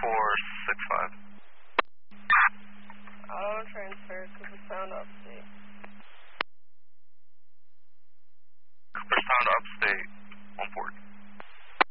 465. Auto transfer, Cooper Sound Upstate. Cooper Sound Upstate, 1 port.